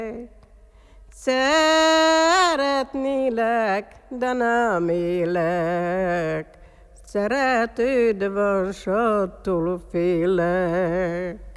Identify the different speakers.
Speaker 1: Szeretnélek, de nem élek, szeretőd van, s attól félek.